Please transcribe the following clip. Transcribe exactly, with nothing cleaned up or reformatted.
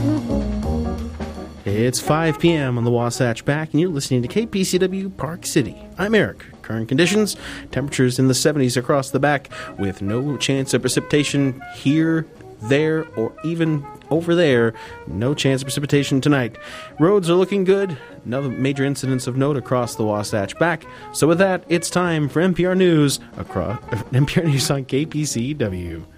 It's five p.m. on the Wasatch Back, and you're listening to K P C W Park City. I'm Eric. Current conditions, temperatures in the seventies across the back, with no chance of precipitation here, there, or even over there. No chance of precipitation tonight. Roads are looking good. No major incidents of note across the Wasatch Back. So with that, it's time for N P R News across N P R News on K P C W.